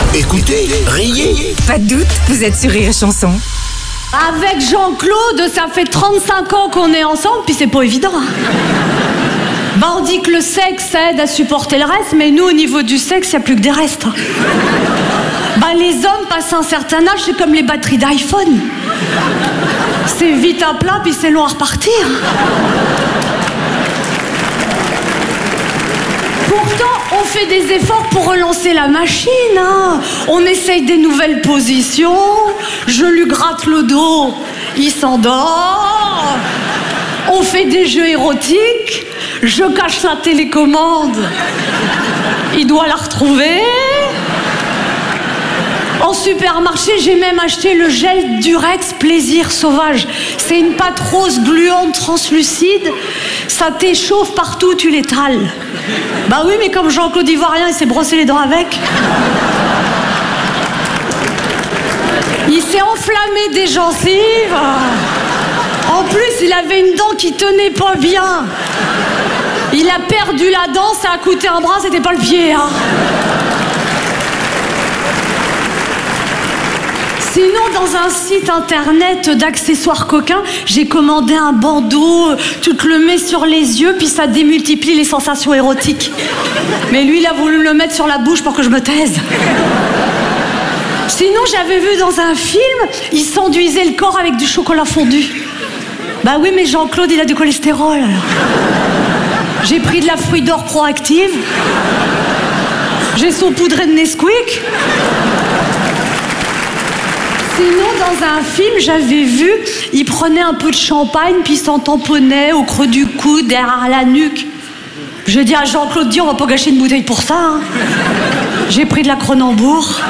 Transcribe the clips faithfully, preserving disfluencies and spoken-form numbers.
Écoutez, riez. Pas de doute, vous êtes sur Rire et Chanson. Avec Jean-Claude, ça fait trente-cinq ans qu'on est ensemble, puis c'est pas évident. Hein. Bah on dit que le sexe aide à supporter le reste, mais nous, au niveau du sexe, il n'y a plus que des restes. Hein. Bah les hommes, passent un certain âge, c'est comme les batteries d'iPhone. C'est vite à plat, puis c'est long à repartir. Pourtant, on fait des efforts pour relancer la machine. Hein. On essaye des nouvelles positions. Je lui gratte le dos, il s'endort. On fait des jeux érotiques. Je cache la télécommande. Il doit la retrouver. En supermarché, j'ai même acheté le gel Durex Plaisir Sauvage. C'est une pâte rose gluante translucide. Ça t'échauffe partout, tu l'étales. Bah oui, mais comme Jean-Claude Ivoirien, il s'est brossé les dents avec. Il s'est enflammé des gencives. En plus, il avait une dent qui tenait pas bien. Il a perdu la dent, ça a coûté un bras, c'était pas le pied. Hein. Sinon, dans un site internet d'accessoires coquins, j'ai commandé un bandeau, tu te le mets sur les yeux, puis ça démultiplie les sensations érotiques. Mais lui, il a voulu le mettre sur la bouche pour que je me taise. Sinon, j'avais vu dans un film, il s'enduisait le corps avec du chocolat fondu. Bah oui, mais Jean-Claude, il a du cholestérol, alors. J'ai pris de la fruit d'or proactive. J'ai saupoudré de Nesquik. Sinon, dans un film, j'avais vu, il prenait un peu de champagne, puis il s'en tamponnait au creux du coude, derrière la nuque. J'ai dit à Jean-Claude, dis, on va pas gâcher une bouteille pour ça. Hein. J'ai pris de la Cronenbourg.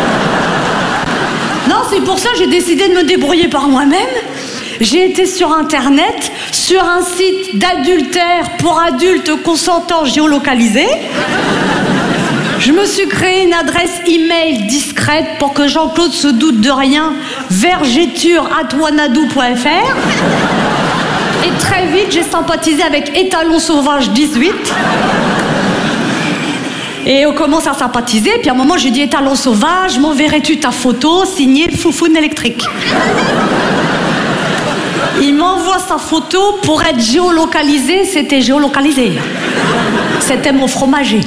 Non, c'est pour ça que j'ai décidé de me débrouiller par moi-même. J'ai été sur Internet, sur un site d'adultère pour adultes consentants géolocalisés. Je me suis créé une adresse email discrète pour que Jean-Claude se doute de rien, vergéture arobase wanadoo point f r. Et très vite, j'ai sympathisé avec Étalon Sauvage dix-huit. Et on commence à sympathiser, puis à un moment, j'ai dit Étalon Sauvage, m'enverrais-tu ta photo signée Foufoune électrique. Il m'envoie sa photo pour être géolocalisé, c'était géolocalisé. C'était mon fromager.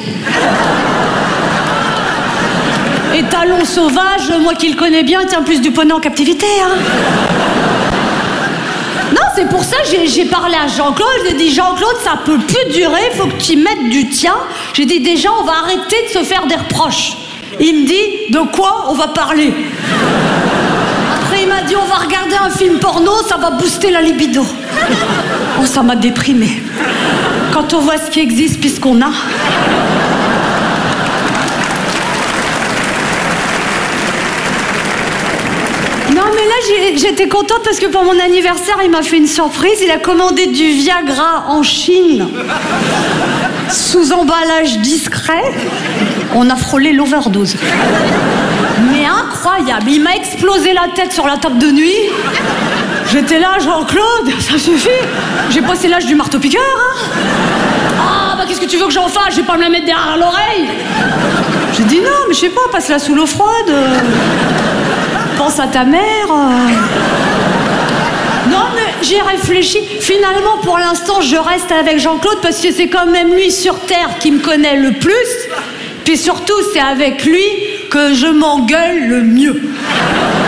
Étalon Sauvage, moi qui le connais bien, tient plus du poney en captivité. Hein. Non, c'est pour ça que j'ai, j'ai parlé à Jean-Claude. J'ai dit, Jean-Claude, ça peut plus durer, faut que tu mettes du tien. J'ai dit, déjà, on va arrêter de se faire des reproches. Il me dit, de quoi on va parler? Après, il m'a dit, on va regarder un film porno, ça va booster la libido. Oh, ça m'a déprimée. Quand on voit ce qui existe puis ce qu'on a. Non mais là j'étais contente parce que pour mon anniversaire il m'a fait une surprise. Il a commandé du Viagra en Chine sous emballage discret. On a frôlé l'overdose. Mais incroyable, il m'a explosé la tête sur la table de nuit. J'étais là, Jean-Claude, ça suffit. J'ai passé l'âge du marteau-piqueur. Hein. Ah bah qu'est-ce que tu veux que j'en fasse? Je vais pas me la mettre derrière l'oreille. J'ai dit non mais je sais pas, passe-la sous l'eau froide. Pense à ta mère. Euh... Non, mais j'ai réfléchi. Finalement, pour l'instant, je reste avec Jean-Claude parce que c'est quand même lui sur Terre qui me connaît le plus. Puis surtout, c'est avec lui que je m'engueule le mieux.